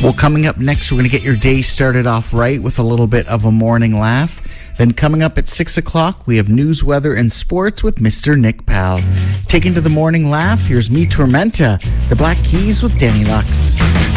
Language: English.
Well, coming up next, we're going to get your day started off right with a little bit of a morning laugh. Then coming up at 6 o'clock, we have news, weather, and sports with Mr. Nick Powell. Taking to the morning laugh, here's Me Tormenta, the Black Keys with Danny Lux.